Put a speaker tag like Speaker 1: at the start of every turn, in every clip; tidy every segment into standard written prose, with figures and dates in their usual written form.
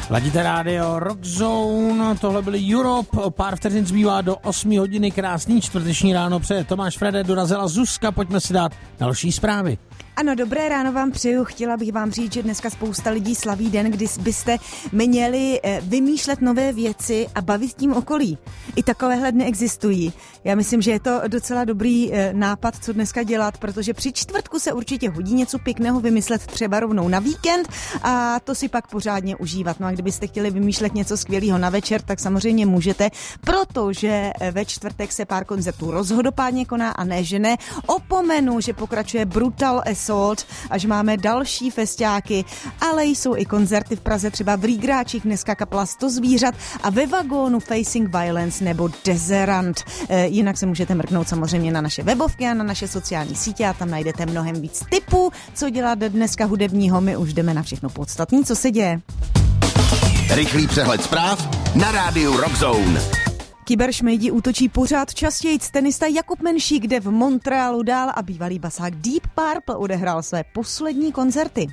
Speaker 1: Ladíte rádio Rockzone, tohle byly Europe, o pár vteřin zbývá do 8 hodiny, krásný čtvrteční ráno přeje Tomáš Frede, dorazila Zuzka, pojďme si dát další zprávy.
Speaker 2: Ano, dobré ráno vám přeju. Chtěla bych vám říct, že dneska spousta lidí slaví den, kdy byste měli vymýšlet nové věci a bavit tím okolí. I takovéhle dny existují. Já myslím, že je to docela dobrý nápad, co dneska dělat, protože při čtvrtku se určitě hodí něco pěkného vymyslet třeba rovnou na víkend a to si pak pořádně užívat. No a kdybyste chtěli vymýšlet něco skvělého na večer, tak samozřejmě můžete, protože ve čtvrtek se pár koncertů rozhodopádně koná a ne, že ne. Opomenu, že pokračuje Brutal Assault, až máme další festiáky, ale jsou i koncerty v Praze, třeba v Rýgráčích, dneska kapela 100 zvířat a ve Vagónu Facing Violence nebo Deserant. Jinak se můžete mrknout samozřejmě na naše webovky a na naše sociální sítě a tam najdete mnohem víc tipů, co dělat dneska hudebního. My už jdeme na všechno podstatné, co se děje.
Speaker 3: Rychlý přehled zpráv na rádiu Rockzone.
Speaker 2: Kyberšmejdi útočí pořád častěji. Tenista Jakub Menšík jde v Montrealu dál a bývalý basák Deep Purple odehrál své poslední koncerty.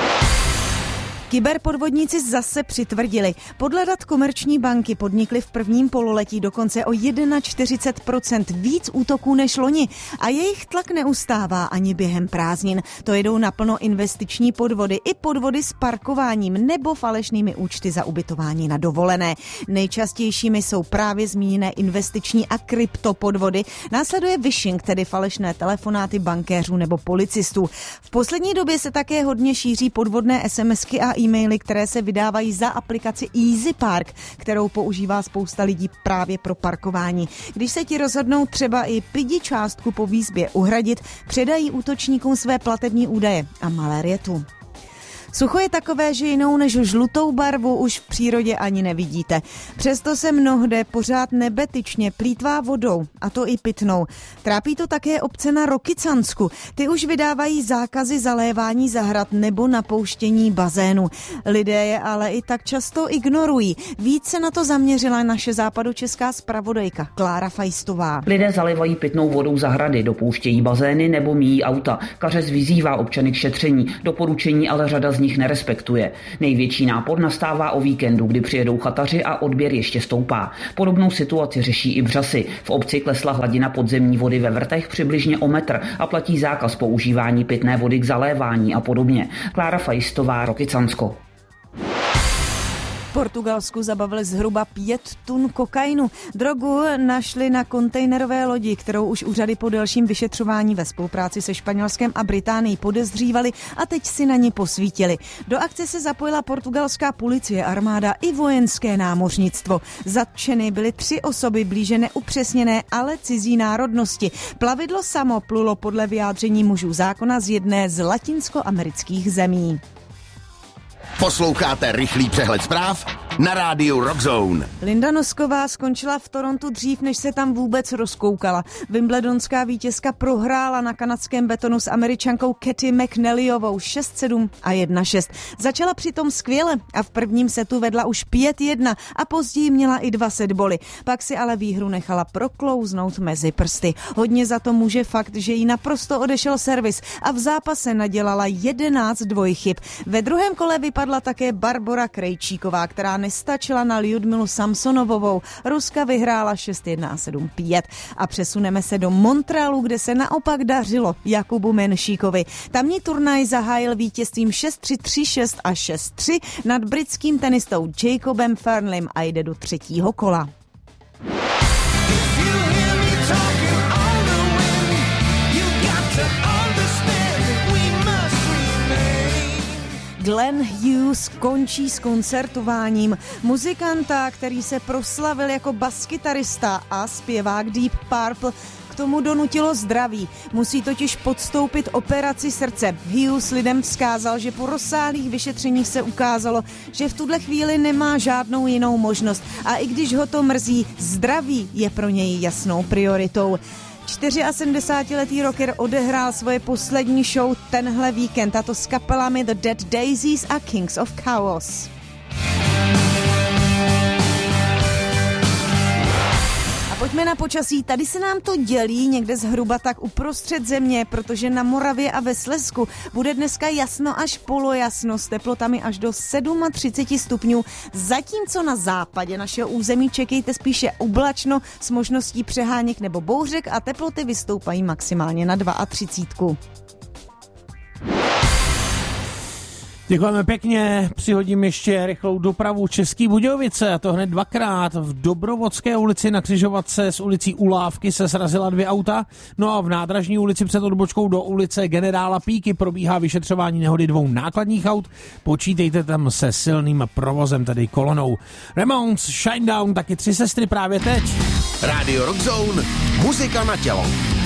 Speaker 2: Kyberpodvodníci zase přitvrdili. Podle dat Komerční banky podnikli v prvním pololetí dokonce o 41% víc útoků než loni a jejich tlak neustává ani během prázdnin. To jedou naplno investiční podvody i podvody s parkováním nebo falešnými účty za ubytování na dovolené. Nejčastějšími jsou právě zmíněné investiční a kryptopodvody. Následuje phishing, tedy falešné telefonáty bankéřů nebo policistů. V poslední době se také hodně šíří podvodné SMSky a e-maily, které se vydávají za aplikaci Easy Park, kterou používá spousta lidí právě pro parkování. Když se ti rozhodnou třeba i pidi částku po výzbě uhradit, předají útočníkům své platební údaje a malér je tu. Sucho je takové, že jinou než žlutou barvu už v přírodě ani nevidíte. Přesto se mnohde pořád nebetyčně plýtvá vodou, a to i pitnou. Trápí to také obce na Rokycansku. Ty už vydávají zákazy zalévání zahrad nebo napouštění bazénu. Lidé je ale i tak často ignorují. Více na to zaměřila naše západočeská zpravodajka Klára Fajstová.
Speaker 4: Lidé zalévají pitnou vodou zahrady, dopouštějí bazény nebo míjí auta. Kařez vyzývá občany k šetření. Doporučení ale řada z nich nerespektuje. Největší nápor nastává o víkendu, kdy přijedou chataři a odběr ještě stoupá. Podobnou situaci řeší i Břasy. V obci klesla hladina podzemní vody ve vrtech přibližně o metr a platí zákaz používání pitné vody k zalévání a podobně. Klára Fajstová, Rokycansko.
Speaker 2: V Portugalsku zabavili zhruba 5 tun kokainu. Drogu našli na kontejnerové lodi, kterou už úřady po delším vyšetřování ve spolupráci se Španělskem a Británií podezřívali a teď si na ně posvítili. Do akce se zapojila portugalská policie, armáda i vojenské námořnictvo. Zatčeny byly 3 osoby blíže neupřesněné, ale cizí národnosti. Plavidlo samo plulo podle vyjádření mužů zákona z jedné z latinskoamerických zemí.
Speaker 3: Posloucháte rychlý přehled zpráv na rádiu Rockzone.
Speaker 2: Linda Nosková skončila v Torontu dřív, než se tam vůbec rozkoukala. Wimbledonská vítězka prohrála na kanadském betonu s Američankou Cathy McNallyovou 6-7 a 1-6. Začala přitom skvěle a v prvním setu vedla už 5-1 a později měla i 2 setboly. Pak si ale výhru nechala proklouznout mezi prsty. Hodně za to může fakt, že jí naprosto odešel servis a v zápase nadělala 11 dvojchyb. Ve druhém kole vypadla také Barbora Krejčíková, která nestačila na Lyudmilu Samsonovovou. Ruska vyhrála 6-1 a 7-5. A přesuneme se do Montrealu, kde se naopak dařilo Jakubu Menšíkovi. Tamní turnaj zahájil vítězstvím 6-3, 3-6 a 6-3 nad britským tenistou Jacobem Fernleym a jde do 3. kola. Glenn Hughes končí s koncertováním. Muzikanta, který se proslavil jako baskytarista a zpěvák Deep Purple, k tomu donutilo zdraví. Musí totiž podstoupit operaci srdce. Hughes lidem vzkázal, že po rozsáhlých vyšetřeních se ukázalo, že v tuhle chvíli nemá žádnou jinou možnost. A i když ho to mrzí, zdraví je pro něj jasnou prioritou. 74letý rocker odehrál svoje poslední show tenhle víkend, a to s kapelami The Dead Daisies a Kings of Chaos. Pojďme na počasí. Tady se nám to dělí někde zhruba tak uprostřed země, protože na Moravě a ve Slezsku bude dneska jasno až polojasno s teplotami až do 37 stupňů. Zatímco na západě našeho území čekejte spíše oblačno s možností přeháněk nebo bouřek a teploty vystoupají maximálně na 32.
Speaker 1: Děkujeme pěkně, přihodím ještě rychlou dopravu Český Budějovice, a to hned dvakrát. V Dobrovodské ulici na křižovatce s ulicí Ulávky se srazila 2 auta, no a v Nádražní ulici před odbočkou do ulice Generála Píky probíhá vyšetřování nehody 2 nákladních aut, počítejte tam se silným provozem, tedy kolonou. Ramones, Shinedown, taky 3 sestry právě teď.
Speaker 3: Rádio Rock Zone, muzika na tělo.